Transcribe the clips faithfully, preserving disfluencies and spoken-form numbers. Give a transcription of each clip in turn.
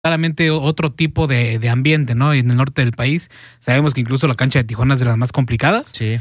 claramente otro tipo de, de ambiente, ¿no? En el norte del país sabemos que incluso la cancha de Tijuana es de las más complicadas. Sí.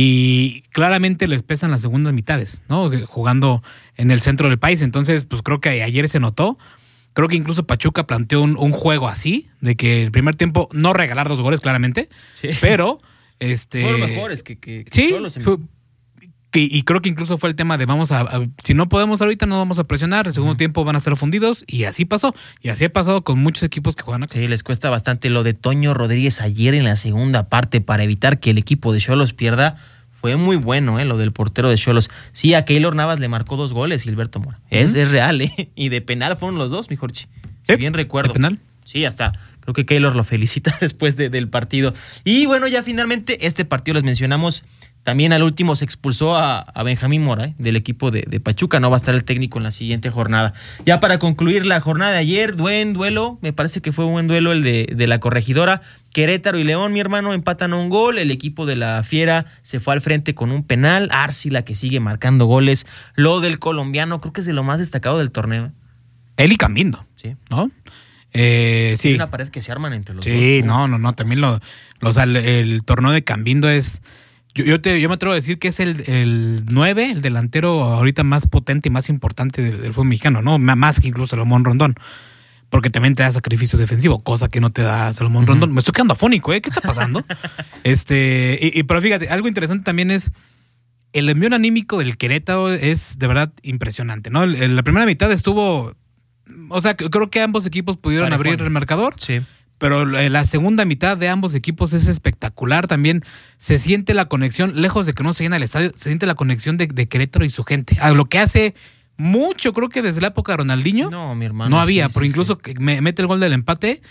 Y claramente les pesan las segundas mitades, ¿no? Jugando en el centro del país. Entonces, pues creo que ayer se notó. Creo que incluso Pachuca planteó un, un juego así, de que el primer tiempo no regalar dos goles, claramente, sí. pero este fueron mejores que, que, que sí, Xolos en... fue, que, y creo que incluso fue el tema de vamos a, a si no podemos ahorita no vamos a presionar, el segundo uh-huh. tiempo van a ser fundidos, y así pasó, y así ha pasado con muchos equipos que juegan acá. Sí, les cuesta bastante. Lo de Toño Rodríguez ayer en la segunda parte para evitar que el equipo de Xolos pierda, fue muy bueno, ¿eh? Lo del portero de Xolos. Sí, a Keylor Navas le marcó dos goles, Gilberto Mora. Uh-huh. Es, es real, ¿eh? Y de penal fueron los dos, mi Jorge. Si bien recuerdo. ¿De penal? Sí, hasta creo que Keylor lo felicita después de, del partido. Y bueno, ya finalmente este partido les mencionamos. También al último se expulsó a, a Benjamín Mora, ¿eh? Del equipo de, de Pachuca. No va a estar el técnico en la siguiente jornada. Ya para concluir la jornada de ayer, buen duelo. Me parece que fue un buen duelo el de, de la Corregidora. Querétaro y León, mi hermano, empatan a un gol. El equipo de la Fiera se fue al frente con un penal. Arcila, que sigue marcando goles. Lo del colombiano, creo que es de lo más destacado del torneo. Él y Cambindo, sí, ¿no? Eh, sí. Hay una pared que se arman entre los sí, dos. Sí, no, no, no. También lo, los, el, el torneo de Cambindo es... Yo, yo, te, yo me atrevo a decir que es el, el nueve, el delantero ahorita más potente y más importante del, del fútbol mexicano, ¿no? Más que incluso Salomón Rondón. Porque también te da sacrificio defensivo, cosa que no te da Salomón uh-huh. Rondón. Me estoy quedando afónico, ¿eh? ¿Qué está pasando? este y, y Pero fíjate, algo interesante también es el envío anímico del Querétaro es de verdad impresionante, ¿no? En la primera mitad estuvo... O sea, creo que ambos equipos pudieron vale, abrir Juan. el marcador. Sí. Pero la segunda mitad de ambos equipos es espectacular. También se siente la conexión, lejos de que no se llena el estadio, se siente la conexión de, de Querétaro y su gente. A lo que hace mucho, creo que desde la época de Ronaldinho. No, mi hermano. No había, sí, pero sí, incluso sí. que me mete el gol del empate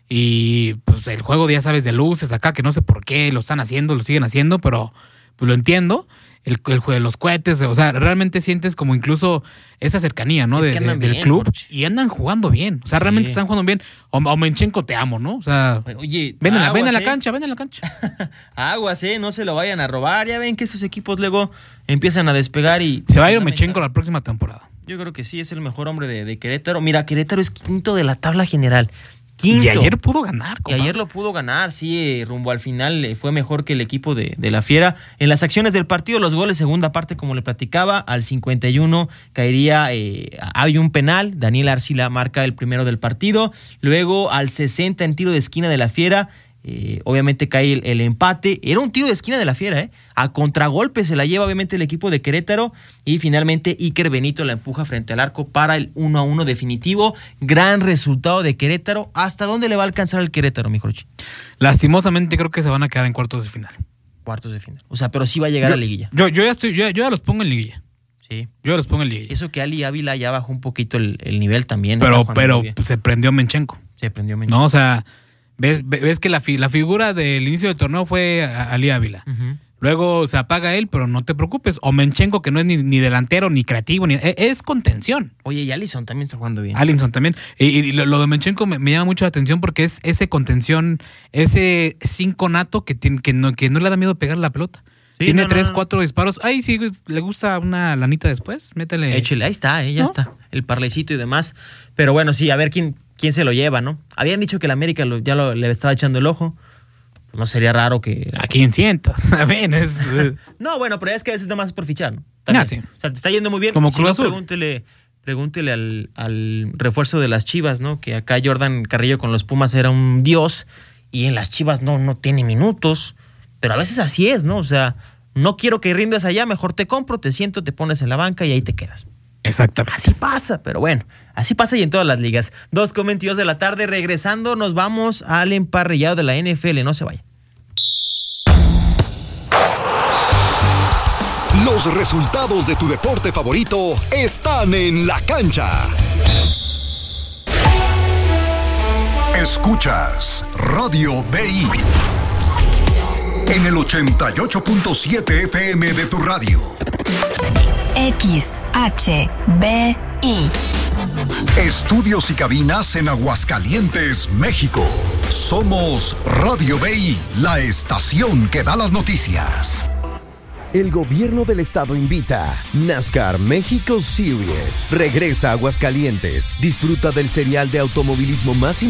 y pues el juego, ya sabes, de luces acá, que no sé por qué lo están haciendo, lo siguen haciendo, pero pues lo entiendo. El, el juego de los cohetes, o sea, realmente sientes como incluso esa cercanía, ¿no? De, de, del bien, club. Jorge. Y andan jugando bien. O sea, sí. realmente están jugando bien. O, o Menchenko, te amo, ¿no? O sea, oye, ven, aguas, a, ven a la eh. cancha, ven a la cancha. Aguas, eh, no se lo vayan a robar. Ya ven que esos equipos luego empiezan a despegar y... Se va a ir Menchenko la próxima temporada. Yo creo que sí, es el mejor hombre de, de Querétaro. Mira, Querétaro es quinto de la tabla general. Quinto. Y ayer pudo ganar, compa. Y ayer lo pudo ganar, sí, eh, rumbo al final eh, fue mejor que el equipo de, de la Fiera. En las acciones del partido, los goles, segunda parte, como le platicaba, al cincuenta y uno caería, eh, hay un penal, Daniel Arcila marca el primero del partido, luego al sesenta en tiro de esquina de la Fiera, eh, obviamente cae el, el empate, era un tiro de esquina de la Fiera, eh, a contragolpe se la lleva obviamente el equipo de Querétaro y finalmente Iker Benito la empuja frente al arco para el uno a uno definitivo. Gran resultado de Querétaro. ¿Hasta dónde le va a alcanzar el Querétaro, mi Jorge? Lastimosamente creo que se van a quedar en cuartos de final. Cuartos de final. O sea, pero sí va a llegar yo, a liguilla. Yo, yo, ya estoy, yo, yo ya los pongo en liguilla. Sí. Yo ya los pongo en liguilla. Eso que Ali Ávila ya bajó un poquito el, el nivel también. Pero, pero se prendió Menchenko. Se prendió Menchenko. No, o sea, ves, ves que la, fi, la figura del inicio del torneo fue Ali Ávila. Uh-huh. Luego se apaga él, pero no te preocupes. O Menchenko, que no es ni, ni delantero, ni creativo, ni es, es contención. Oye, y Alisson también está jugando bien. Alisson también. Y, y lo, lo de Menchenko me, me llama mucho la atención porque es ese contención, ese cinco nato que, tiene, que, no, que no le da miedo pegar la pelota. Sí, tiene no, tres, no, no. cuatro disparos. Ay, sí, le gusta una lanita después, métele. Échale, ahí está, eh, ya ¿no? está. El parlecito y demás. Pero bueno, sí, a ver quién, quién se lo lleva, ¿no? Habían dicho que el América lo, ya lo, le estaba echando el ojo. No sería raro que... ¿A quién sientas? A ver, es... no, bueno, pero es que a veces nada más es por fichar, ¿no? Ah, sí. O sea, te está yendo muy bien. Como si Cruz no, Azul. Pregúntele, pregúntele al, al refuerzo de las Chivas, ¿no? Que acá Jordan Carrillo con los Pumas era un dios y en las Chivas no, no tiene minutos. Pero a veces así es, ¿no? O sea, no quiero que rindas allá, mejor te compro, te siento, te pones en la banca y ahí te quedas. Exactamente. Así pasa, pero bueno, así pasa y en todas las ligas. dos con veintidós de la tarde, regresando, nos vamos al emparrillado de la N F L, no se vaya. Los resultados de tu deporte favorito están en la cancha. Escuchas Radio B I en el ochenta y ocho punto siete F M de tu radio. X H B I. Estudios y cabinas en Aguascalientes, México. Somos Radio B I, la estación que da las noticias. El gobierno del estado invita. NASCAR México Series regresa a Aguascalientes. Disfruta del serial de automovilismo más